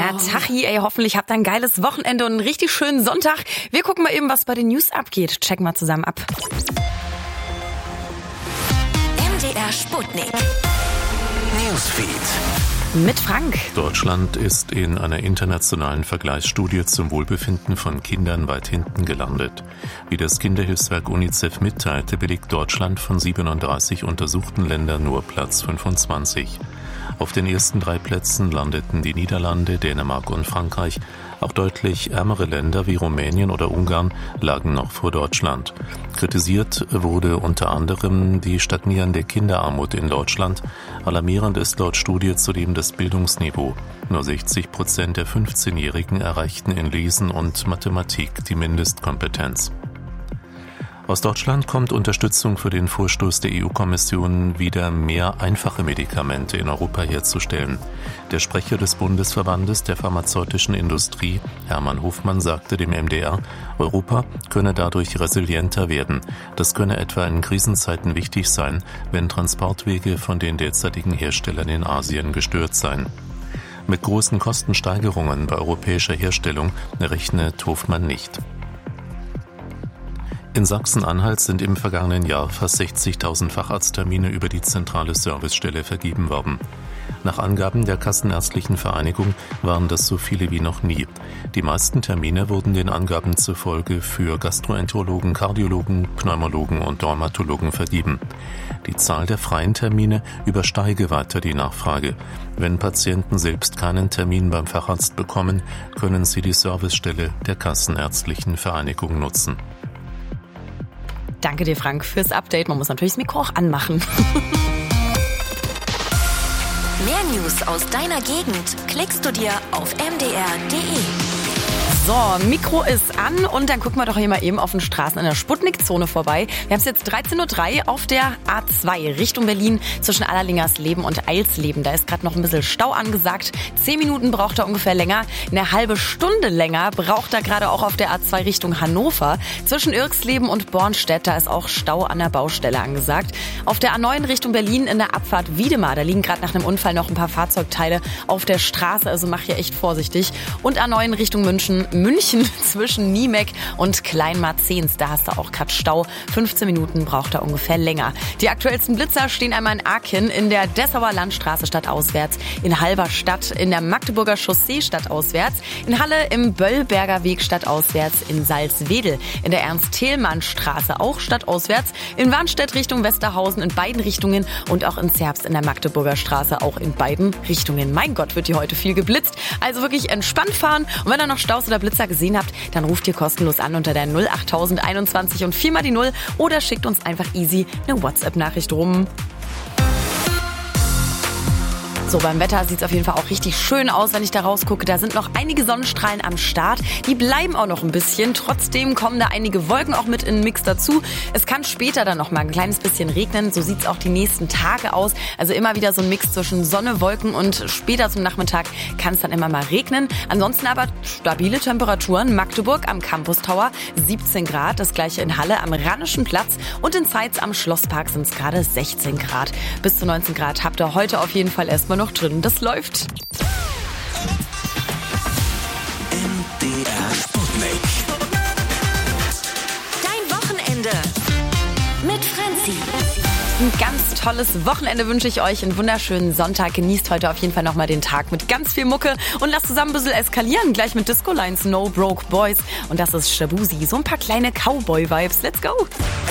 Na, Tachi, hoffentlich habt ihr ein geiles Wochenende und einen richtig schönen Sonntag. Wir gucken mal eben, was bei den News abgeht. Checken wir zusammen ab. MDR Sputnik. Newsfeed. Mit Frank. Deutschland ist in einer internationalen Vergleichsstudie zum Wohlbefinden von Kindern weit hinten gelandet. Wie das Kinderhilfswerk UNICEF mitteilte, belegt Deutschland von 37 untersuchten Ländern nur Platz 25. Auf den ersten 3 Plätzen landeten die Niederlande, Dänemark und Frankreich. Auch deutlich ärmere Länder wie Rumänien oder Ungarn lagen noch vor Deutschland. Kritisiert wurde unter anderem die stagnierende Kinderarmut in Deutschland. Alarmierend ist laut Studie zudem das Bildungsniveau. Nur 60% der 15-Jährigen erreichten in Lesen und Mathematik die Mindestkompetenz. Aus Deutschland kommt Unterstützung für den Vorstoß der EU-Kommission, wieder mehr einfache Medikamente in Europa herzustellen. Der Sprecher des Bundesverbandes der pharmazeutischen Industrie, Hermann Hofmann, sagte dem MDR, Europa könne dadurch resilienter werden. Das könne etwa in Krisenzeiten wichtig sein, wenn Transportwege von den derzeitigen Herstellern in Asien gestört seien. Mit großen Kostensteigerungen bei europäischer Herstellung rechnet Hofmann nicht. In Sachsen-Anhalt sind im vergangenen Jahr fast 60.000 Facharzttermine über die zentrale Servicestelle vergeben worden. Nach Angaben der Kassenärztlichen Vereinigung waren das so viele wie noch nie. Die meisten Termine wurden den Angaben zufolge für Gastroenterologen, Kardiologen, Pneumologen und Dermatologen vergeben. Die Zahl der freien Termine übersteige weiter die Nachfrage. Wenn Patienten selbst keinen Termin beim Facharzt bekommen, können sie die Servicestelle der Kassenärztlichen Vereinigung nutzen. Danke dir, Frank, fürs Update. Man muss natürlich das Mikro auch anmachen. Mehr News aus deiner Gegend klickst du dir auf mdr.de. So, Mikro ist an und dann gucken wir doch hier mal eben auf den Straßen in der Sputnik-Zone vorbei. Wir haben es jetzt 13.03 Uhr auf der A2 Richtung Berlin zwischen Allerlingersleben und Eilsleben. Da ist gerade noch ein bisschen Stau angesagt. 10 Minuten braucht er ungefähr länger. Eine halbe Stunde länger braucht er gerade auch auf der A2 Richtung Hannover. Zwischen Irxleben und Bornstedt, da ist auch Stau an der Baustelle angesagt. Auf der A9 Richtung Berlin in der Abfahrt Wiedemar, da liegen gerade nach einem Unfall noch ein paar Fahrzeugteile auf der Straße. Also mach hier echt vorsichtig. Und A9 Richtung München zwischen Niemek und Kleinmarzens. Da hast du auch gerade Stau. 15 Minuten braucht er ungefähr länger. Die aktuellsten Blitzer stehen einmal in Aachen, in der Dessauer Landstraße stadtauswärts, in Halberstadt, in der Magdeburger Chaussee stadtauswärts, in Halle im Böllberger Weg stadtauswärts, in Salzwedel, in der Ernst-Thälmann-Straße auch stadtauswärts, in Warnstedt Richtung Westerhausen in beiden Richtungen und auch in Zerbst in der Magdeburger Straße auch in beiden Richtungen. Mein Gott, wird hier heute viel geblitzt. Also wirklich entspannt fahren. Und wenn ihr noch Staus oder Blitzer gesehen habt, dann ruft ihr kostenlos an unter der 08021 und 4 mal die 0 oder schickt uns einfach easy eine WhatsApp-Nachricht rum. So, beim Wetter sieht es auf jeden Fall auch richtig schön aus, wenn ich da rausgucke. Da sind noch einige Sonnenstrahlen am Start. Die bleiben auch noch ein bisschen. Trotzdem kommen da einige Wolken auch mit in den Mix dazu. Es kann später dann noch mal ein kleines bisschen regnen. So sieht es auch die nächsten Tage aus. Also immer wieder so ein Mix zwischen Sonne, Wolken und später zum Nachmittag kann es dann immer mal regnen. Ansonsten aber stabile Temperaturen. Magdeburg am Campus Tower 17 Grad. Das gleiche in Halle am Rheinischen Platz. Und in Zeitz am Schlosspark sind es gerade 16 Grad. Bis zu 19 Grad habt ihr heute auf jeden Fall erstmal noch drin. Das läuft. MDR Sputnik. Dein Wochenende mit Franzi. Ein ganz tolles Wochenende wünsche ich euch. Einen wunderschönen Sonntag. Genießt heute auf jeden Fall nochmal den Tag mit ganz viel Mucke und lasst zusammen ein bisschen eskalieren. Gleich mit Disco Lines No Broke Boys. Und das ist Shabuzi. So ein paar kleine Cowboy-Vibes. Let's go!